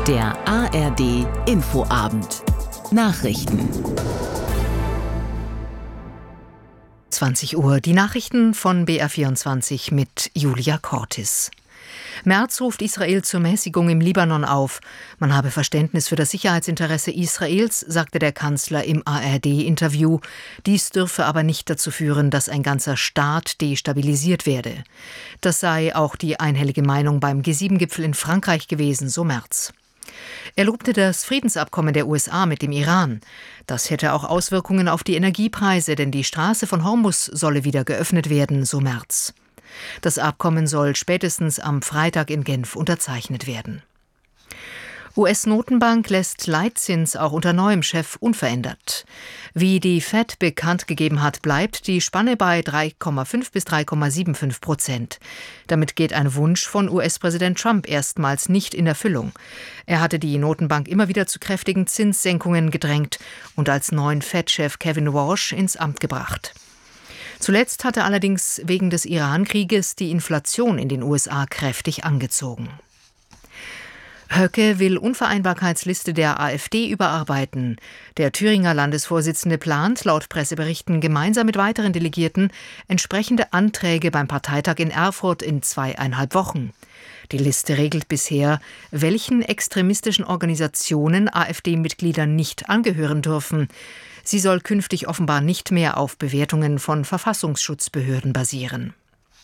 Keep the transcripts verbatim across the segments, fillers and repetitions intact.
Der A R D Infoabend. Nachrichten. zwanzig Uhr, die Nachrichten von B R vierundzwanzig mit Julia Cortis. Merz ruft Israel zur Mäßigung im Libanon auf. Man habe Verständnis für das Sicherheitsinteresse Israels, sagte der Kanzler im A R D-Interview. Dies dürfe aber nicht dazu führen, dass ein ganzer Staat destabilisiert werde. Das sei auch die einhellige Meinung beim G sieben Gipfel in Frankreich gewesen, so Merz. Er lobte das Friedensabkommen der U S A mit dem Iran. Das hätte auch Auswirkungen auf die Energiepreise, denn die Straße von Hormuz solle wieder geöffnet werden, so Merz. Das Abkommen soll spätestens am Freitag in Genf unterzeichnet werden. U S-Notenbank lässt Leitzins auch unter neuem Chef unverändert. Wie die Fed bekannt gegeben hat, bleibt die Spanne bei drei Komma fünf bis drei Komma fünfundsiebzig Prozent. Damit geht ein Wunsch von U S-Präsident Trump erstmals nicht in Erfüllung. Er hatte die Notenbank immer wieder zu kräftigen Zinssenkungen gedrängt und als neuen Fed-Chef Kevin Warsh ins Amt gebracht. Zuletzt hatte allerdings wegen des Iran-Krieges die Inflation in den U S A kräftig angezogen. Höcke will Unvereinbarkeitsliste der AfD überarbeiten. Der Thüringer Landesvorsitzende plant, laut Presseberichten gemeinsam mit weiteren Delegierten, entsprechende Anträge beim Parteitag in Erfurt in zweieinhalb Wochen. Die Liste regelt bisher, welchen extremistischen Organisationen AfD-Mitglieder nicht angehören dürfen. Sie soll künftig offenbar nicht mehr auf Bewertungen von Verfassungsschutzbehörden basieren.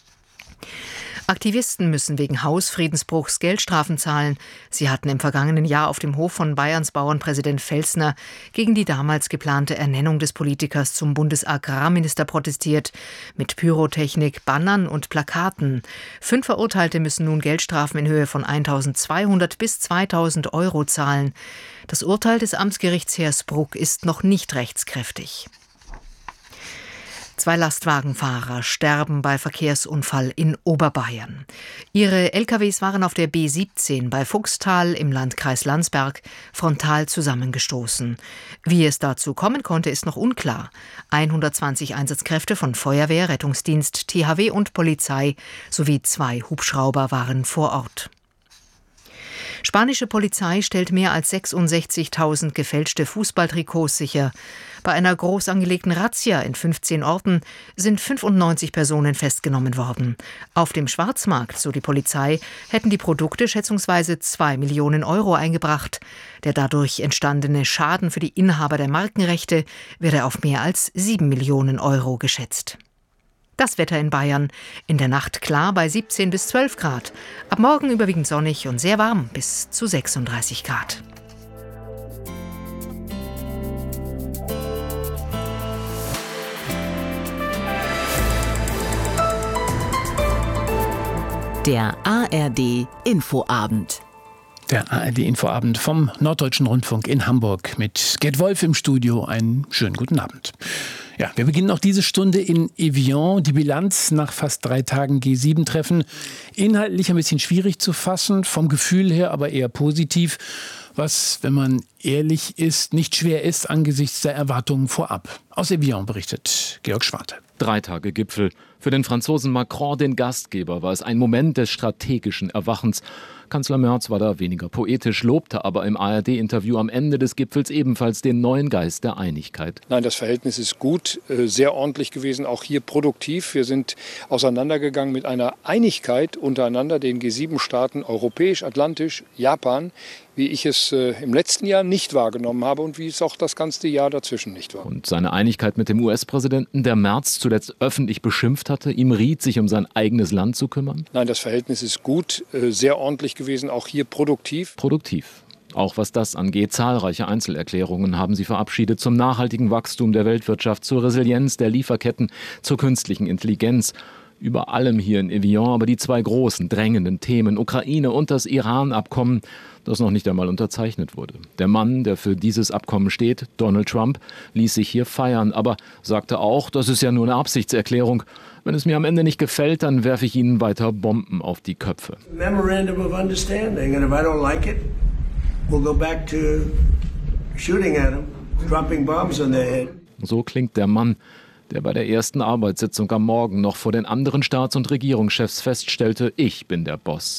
Aktivisten müssen wegen Hausfriedensbruchs Geldstrafen zahlen. Sie hatten im vergangenen Jahr auf dem Hof von Bayerns Bauernpräsident Felsner gegen die damals geplante Ernennung des Politikers zum Bundesagrarminister protestiert, mit Pyrotechnik, Bannern und Plakaten. Fünf Verurteilte müssen nun Geldstrafen in Höhe von eintausendzweihundert bis zweitausend Euro zahlen. Das Urteil des Amtsgerichts Hersbruck ist noch nicht rechtskräftig. Zwei Lastwagenfahrer sterben bei Verkehrsunfall in Oberbayern. Ihre L K Ws waren auf der B siebzehn bei Fuchstal im Landkreis Landsberg frontal zusammengestoßen. Wie es dazu kommen konnte, ist noch unklar. hundertzwanzig Einsatzkräfte von Feuerwehr, Rettungsdienst, T H W und Polizei sowie zwei Hubschrauber waren vor Ort. Spanische Polizei stellt mehr als sechsundsechzigtausend gefälschte Fußballtrikots sicher. Bei einer groß angelegten Razzia in fünfzehn Orten sind fünfundneunzig Personen festgenommen worden. Auf dem Schwarzmarkt, so die Polizei, hätten die Produkte schätzungsweise zwei Millionen Euro eingebracht. Der dadurch entstandene Schaden für die Inhaber der Markenrechte werde auf mehr als sieben Millionen Euro geschätzt. Das Wetter in Bayern. In der Nacht klar bei siebzehn bis zwölf Grad. Ab morgen überwiegend sonnig und sehr warm bis zu sechsunddreißig Grad. Der A R D Infoabend. Der A R D Infoabend vom Norddeutschen Rundfunk in Hamburg mit Gerd Wolf im Studio. Einen schönen guten Abend. Ja, wir beginnen auch diese Stunde in Evian. Die Bilanz nach fast drei Tagen G sieben Treffen. Inhaltlich ein bisschen schwierig zu fassen, vom Gefühl her aber eher positiv. Was, wenn man ehrlich ist, nicht schwer ist angesichts der Erwartungen vorab. Aus Evian berichtet Georg Schwarte. Drei Tage Gipfel. Für den Franzosen Macron, den Gastgeber, war es ein Moment des strategischen Erwachens. Kanzler Merz war da weniger poetisch, lobte aber im A R D-Interview am Ende des Gipfels ebenfalls den neuen Geist der Einigkeit. Nein, das Verhältnis ist gut, sehr ordentlich gewesen, auch hier produktiv. Wir sind auseinandergegangen mit einer Einigkeit untereinander, den G sieben Staaten, europäisch, atlantisch, Japan, wie ich es im letzten Jahr nicht wahrgenommen habe und wie es auch das ganze Jahr dazwischen nicht war. Und seine Einigkeit mit dem U S-Präsidenten, der Merz zuletzt öffentlich beschimpft hatte, ihm riet, sich um sein eigenes Land zu kümmern? Nein, das Verhältnis ist gut, sehr ordentlich gewesen, auch hier produktiv. Produktiv. Auch was das angeht, zahlreiche Einzelerklärungen haben sie verabschiedet zum nachhaltigen Wachstum der Weltwirtschaft, zur Resilienz der Lieferketten, zur künstlichen Intelligenz. Über allem hier in Evian aber die zwei großen, drängenden Themen, Ukraine und das Iran-Abkommen, das noch nicht einmal unterzeichnet wurde. Der Mann, der für dieses Abkommen steht, Donald Trump, ließ sich hier feiern, aber sagte auch, das ist ja nur eine Absichtserklärung. Wenn es mir am Ende nicht gefällt, dann werfe ich Ihnen weiter Bomben auf die Köpfe. Memorandum of understanding, and if I don't like it, we'll go back to shooting at them, dropping bombs on their head. So klingt der Mann, der bei der ersten Arbeitssitzung am Morgen noch vor den anderen Staats- und Regierungschefs feststellte, ich bin der Boss.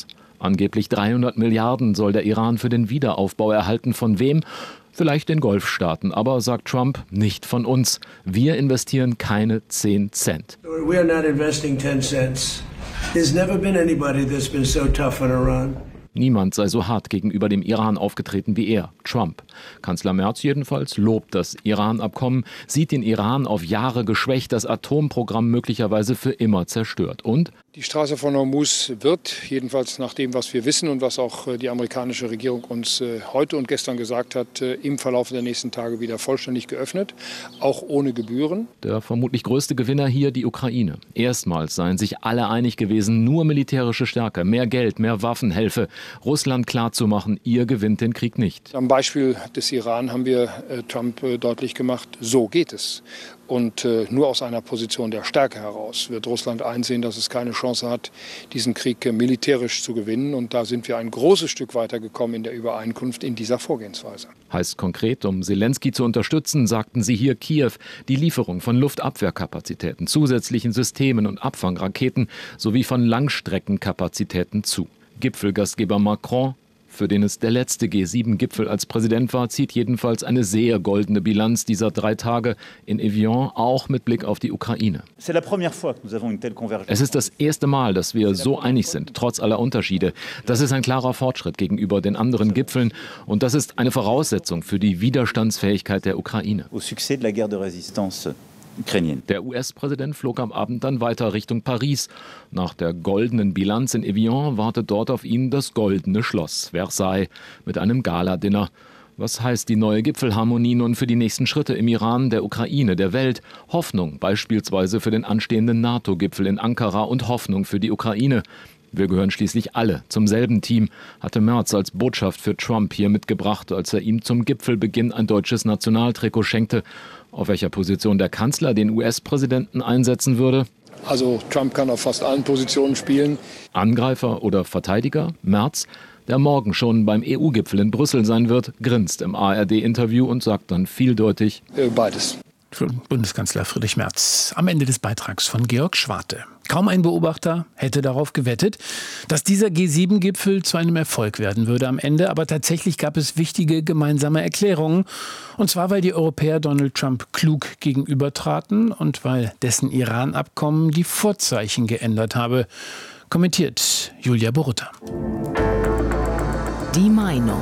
Angeblich dreihundert Milliarden soll der Iran für den Wiederaufbau erhalten. Von wem? Vielleicht den Golfstaaten. Aber, sagt Trump, nicht von uns. Wir investieren keine zehn Cent. We are not investing ten cents. There's never been anybody that's been so tough on Iran. Niemand sei so hart gegenüber dem Iran aufgetreten wie er, Trump. Kanzler Merz jedenfalls lobt das Iran-Abkommen, sieht den Iran auf Jahre geschwächt, das Atomprogramm möglicherweise für immer zerstört. Und die Straße von Hormuz wird, jedenfalls nach dem, was wir wissen und was auch die amerikanische Regierung uns heute und gestern gesagt hat, im Verlauf der nächsten Tage wieder vollständig geöffnet, auch ohne Gebühren. Der vermutlich größte Gewinner hier die Ukraine. Erstmals seien sich alle einig gewesen, nur militärische Stärke, mehr Geld, mehr Waffen helfe, Russland klarzumachen, ihr gewinnt den Krieg nicht. Am Beispiel des Iran haben wir äh, Trump äh, deutlich gemacht, so geht es. Und äh, nur aus einer Position der Stärke heraus wird Russland einsehen, dass es keine Chance hat, diesen Krieg äh, militärisch zu gewinnen. Und da sind wir ein großes Stück weitergekommen in der Übereinkunft in dieser Vorgehensweise. Heißt konkret, um Zelensky zu unterstützen, sagten sie hier Kiew, die Lieferung von Luftabwehrkapazitäten, zusätzlichen Systemen und Abfangraketen sowie von Langstreckenkapazitäten zu. Gipfelgastgeber Macron, für den es der letzte G sieben Gipfel als Präsident war, zieht jedenfalls eine sehr goldene Bilanz dieser drei Tage in Evian, auch mit Blick auf die Ukraine. Es ist das erste Mal, dass wir so einig sind, trotz aller Unterschiede. Das ist ein klarer Fortschritt gegenüber den anderen Gipfeln und das ist eine Voraussetzung für die Widerstandsfähigkeit der Ukraine. Der U S-Präsident flog am Abend dann weiter Richtung Paris. Nach der goldenen Bilanz in Evian wartet dort auf ihn das goldene Schloss Versailles mit einem Gala-Dinner. Was heißt die neue Gipfelharmonie nun für die nächsten Schritte im Iran, der Ukraine, der Welt? Hoffnung beispielsweise für den anstehenden NATO-Gipfel in Ankara und Hoffnung für die Ukraine. Wir gehören schließlich alle zum selben Team, hatte Merz als Botschaft für Trump hier mitgebracht, als er ihm zum Gipfelbeginn ein deutsches Nationaltrikot schenkte. Auf welcher Position der Kanzler den U S-Präsidenten einsetzen würde? Also Trump kann auf fast allen Positionen spielen. Angreifer oder Verteidiger? Merz, der morgen schon beim E U-Gipfel in Brüssel sein wird, grinst im A R D-Interview und sagt dann vieldeutig: Äh, beides. Von Bundeskanzler Friedrich Merz am Ende des Beitrags von Georg Schwarte. Kaum ein Beobachter hätte darauf gewettet, dass dieser G sieben Gipfel zu einem Erfolg werden würde am Ende. Aber tatsächlich gab es wichtige gemeinsame Erklärungen. Und zwar, weil die Europäer Donald Trump klug gegenübertraten und weil dessen Iran-Abkommen die Vorzeichen geändert habe. Kommentiert Julia Borutta. Die Meinung.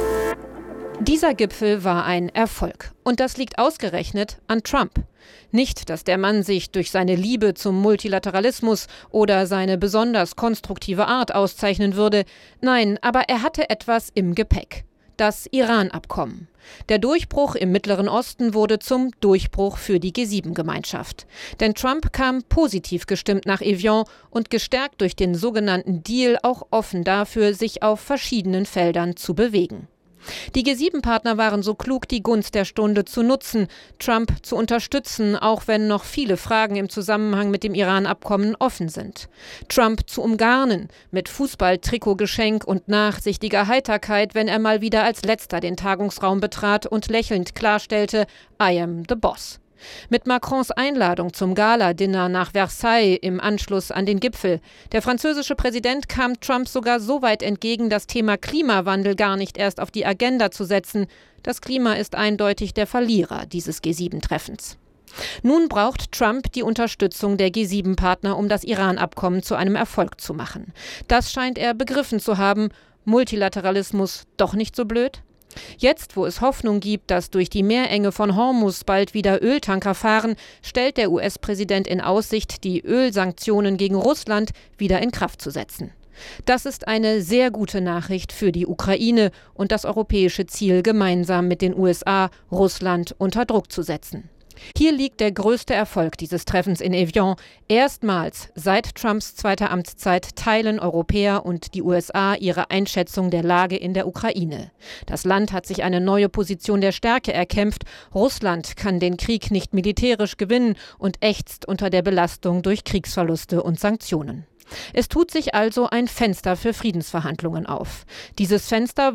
Dieser Gipfel war ein Erfolg. Und das liegt ausgerechnet an Trump. Nicht, dass der Mann sich durch seine Liebe zum Multilateralismus oder seine besonders konstruktive Art auszeichnen würde. Nein, aber er hatte etwas im Gepäck. Das Iran-Abkommen. Der Durchbruch im Mittleren Osten wurde zum Durchbruch für die G sieben Gemeinschaft. Denn Trump kam positiv gestimmt nach Evian und gestärkt durch den sogenannten Deal auch offen dafür, sich auf verschiedenen Feldern zu bewegen. Die G sieben Partner waren so klug, die Gunst der Stunde zu nutzen, Trump zu unterstützen, auch wenn noch viele Fragen im Zusammenhang mit dem Iran-Abkommen offen sind. Trump zu umgarnen, mit Fußball-Trikotgeschenk und nachsichtiger Heiterkeit, wenn er mal wieder als Letzter den Tagungsraum betrat und lächelnd klarstellte: I am the boss. Mit Macrons Einladung zum Gala-Dinner nach Versailles im Anschluss an den Gipfel. Der französische Präsident kam Trump sogar so weit entgegen, das Thema Klimawandel gar nicht erst auf die Agenda zu setzen. Das Klima ist eindeutig der Verlierer dieses G sieben Treffens. Nun braucht Trump die Unterstützung der G sieben Partner, um das Iran-Abkommen zu einem Erfolg zu machen. Das scheint er begriffen zu haben. Multilateralismus doch nicht so blöd? Jetzt, wo es Hoffnung gibt, dass durch die Meerenge von Hormuz bald wieder Öltanker fahren, stellt der U S-Präsident in Aussicht, die Ölsanktionen gegen Russland wieder in Kraft zu setzen. Das ist eine sehr gute Nachricht für die Ukraine und das europäische Ziel, gemeinsam mit den U S A Russland unter Druck zu setzen. Hier liegt der größte Erfolg dieses Treffens in Evian. Erstmals seit Trumps zweiter Amtszeit teilen Europäer und die U S A ihre Einschätzung der Lage in der Ukraine. Das Land hat sich eine neue Position der Stärke erkämpft. Russland kann den Krieg nicht militärisch gewinnen und ächzt unter der Belastung durch Kriegsverluste und Sanktionen. Es tut sich also ein Fenster für Friedensverhandlungen auf. Dieses Fenster